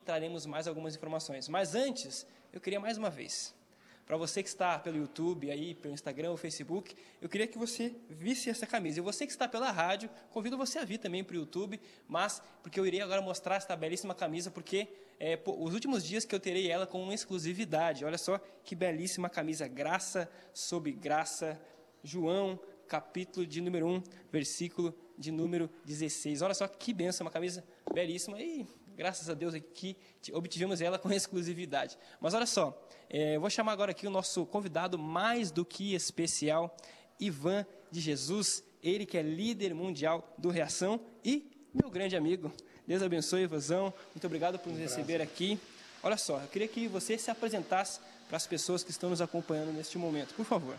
traremos mais algumas informações. Mas antes, eu queria mais uma vez, para você que está pelo YouTube, aí, pelo Instagram, ou Facebook, eu queria que você visse essa camisa. E você que está pela rádio, convido você a vir também para o YouTube, mas porque eu irei agora mostrar essa belíssima camisa, porque os últimos dias que eu terei ela com uma exclusividade. Olha só que belíssima camisa, graça sobre graça, João, capítulo de número 1, versículo de número 16. Olha só que bênção, uma camisa belíssima e graças a Deus aqui obtivemos ela com exclusividade. Mas olha só, eu vou chamar agora aqui o nosso convidado mais do que especial, Ivan de Jesus, ele que é líder mundial do Reação e meu grande amigo. Deus abençoe, Ivanzão, muito obrigado por nos receber aqui. Olha só, eu queria que você se apresentasse para as pessoas que estão nos acompanhando neste momento, por favor.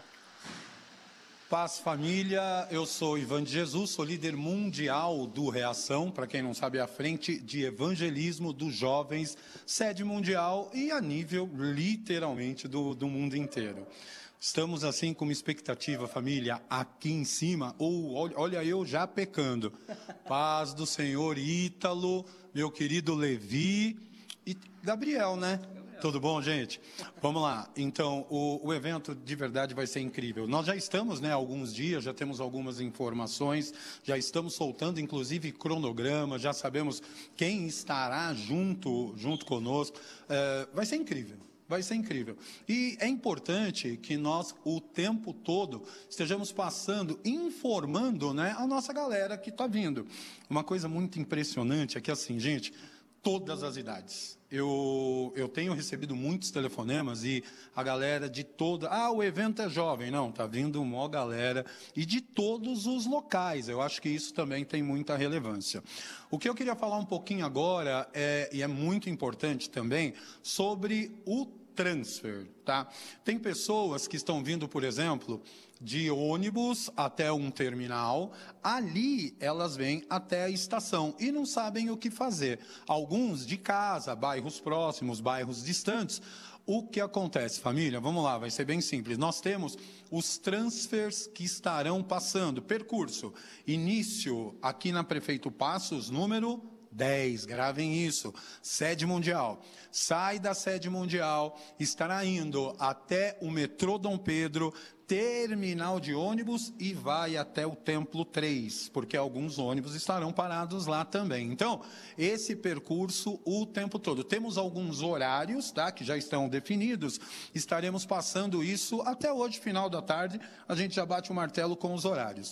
Paz, família, eu sou Ivan de Jesus, sou líder mundial do Reação, para quem não sabe, é a frente de evangelismo dos jovens, sede mundial e a nível, literalmente, do mundo inteiro. Estamos, assim, com uma expectativa, família, aqui em cima, olha eu já pecando. Paz do Senhor Ítalo, meu querido Levi e Gabriel, né? Tudo bom, gente? Vamos lá. Então, o evento de verdade vai ser incrível. Nós já estamos, né, há alguns dias, já temos algumas informações, já estamos soltando, inclusive, cronograma, já sabemos quem estará junto conosco. Vai ser incrível. Vai ser incrível. E é importante que nós, o tempo todo, estejamos passando, informando, né, a nossa galera que está vindo. Uma coisa muito impressionante é que, assim, gente, todas as idades. Eu tenho recebido muitos telefonemas e a galera de toda... o evento é jovem. Não, está vindo uma galera e de todos os locais. Eu acho que isso também tem muita relevância. O que eu queria falar um pouquinho agora, e é muito importante também, sobre o transfer, tá? Tem pessoas que estão vindo, por exemplo, de ônibus até um terminal, ali elas vêm até a estação e não sabem o que fazer. Alguns de casa, bairros próximos, bairros distantes. O que acontece, família? Vamos lá, vai ser bem simples. Nós temos os transfers que estarão passando. Percurso, início aqui na Prefeito Passos, número 10, gravem isso, sede mundial. Sai da sede mundial, estará indo até o metrô Dom Pedro, terminal de ônibus e vai até o Templo 3, porque alguns ônibus estarão parados lá também. Então, esse percurso o tempo todo. Temos alguns horários, tá, que já estão definidos, estaremos passando isso até hoje, final da tarde, a gente já bate o martelo com os horários.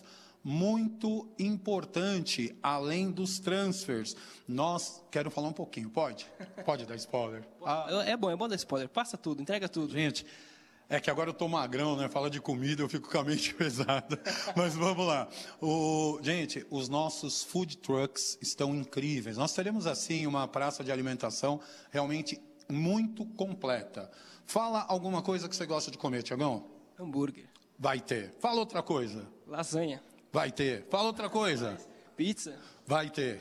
Muito importante, além dos transfers, quero falar um pouquinho, pode? Pode dar spoiler? É bom dar spoiler, passa tudo, entrega tudo. Gente, é que agora eu tô magrão, né? Fala de comida, eu fico com a mente pesada. Mas vamos lá. Gente, os nossos food trucks estão incríveis. Nós teremos, assim, uma praça de alimentação realmente muito completa. Fala alguma coisa que você gosta de comer, Tiagão? Hambúrguer. Vai ter. Fala outra coisa. Lasanha. Vai ter. Fala outra coisa. Pizza. Vai ter.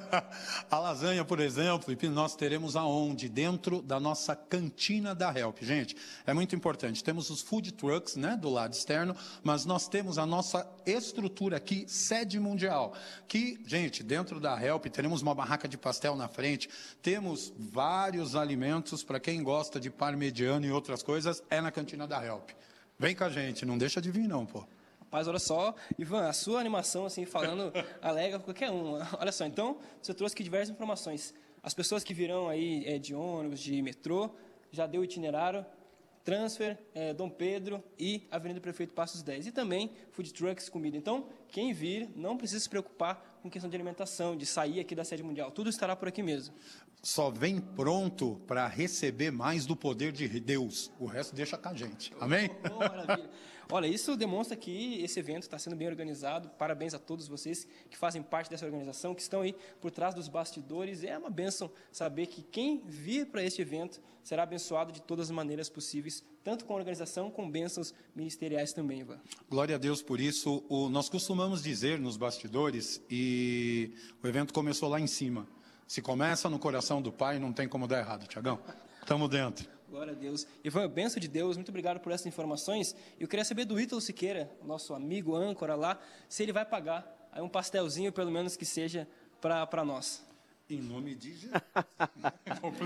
A lasanha, por exemplo, nós teremos aonde? Dentro da nossa cantina da Help. Gente, é muito importante. Temos os food trucks, né, do lado externo, mas nós temos a nossa estrutura aqui, sede mundial, que, gente, dentro da Help, teremos uma barraca de pastel na frente, temos vários alimentos para quem gosta de parmegiana e outras coisas, é na cantina da Help. Vem com a gente, não deixa de vir não, pô. Rapaz, olha só, Ivan, a sua animação, assim, falando, alega qualquer um. Olha só, então, você trouxe aqui diversas informações. As pessoas que virão aí de ônibus, de metrô, já deu o itinerário, transfer, Dom Pedro e Avenida Prefeito Passos 10. E também food trucks, comida. Então, quem vir, não precisa se preocupar com questão de alimentação, de sair aqui da sede mundial. Tudo estará por aqui mesmo. Só vem pronto para receber mais do poder de Deus. O resto deixa com a gente. Amém? Oh, maravilha. Olha, isso demonstra que esse evento está sendo bem organizado. Parabéns a todos vocês que fazem parte dessa organização, que estão aí por trás dos bastidores. É uma bênção saber que quem vir para este evento será abençoado de todas as maneiras possíveis, tanto com a organização, com bênçãos ministeriais também, Ivan. Glória a Deus por isso. Nós costumamos dizer nos bastidores, e o evento começou lá em cima. Se começa no coração do Pai, não tem como dar errado, Tiagão. Estamos dentro. Glória a Deus. Ivan, bênção de Deus, muito obrigado por essas informações. Eu queria saber do Ítalo Siqueira, nosso amigo âncora lá, se ele vai pagar aí um pastelzinho, pelo menos que seja para nós. Em nome de Jesus.